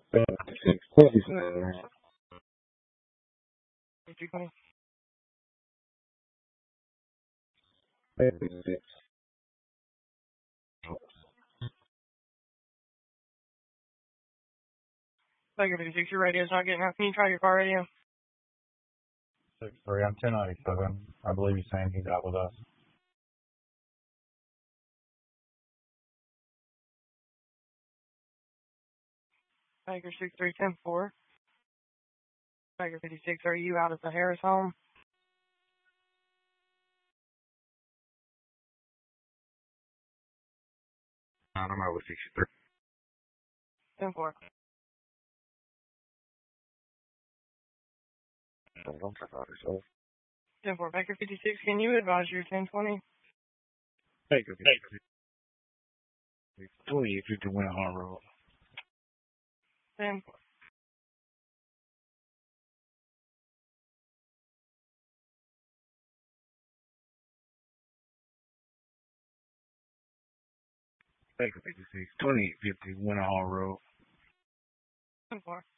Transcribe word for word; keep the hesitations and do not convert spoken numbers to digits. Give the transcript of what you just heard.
fifty-six, twenty-seven. fifty-twenty. fifty-six. Baker fifty-six, your radio's not getting out. Can you try your car radio? six three, I'm ten ninety-seven. I believe he's saying he's out with us. Baker six three ten four. Baker fifty-six, are you out at the Harris home? I'm out with sixty-three. ten four. Don't check out yourself. ten four. Baker fifty-six, can you advise your ten twenty? Baker fifty-six. twenty if you can win a hard road. ten four. Baker fifty-six, twenty-eight fifty, win a hard road. ten four.